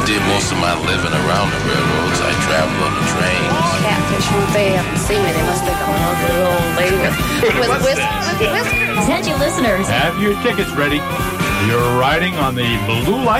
did most of my living around the railroads. I traveled on the trains. Catfish when they have to see me. They must think I'm an ugly little old lady with whiskers. Attention listeners. Have your tickets ready. You're riding on the Blue Light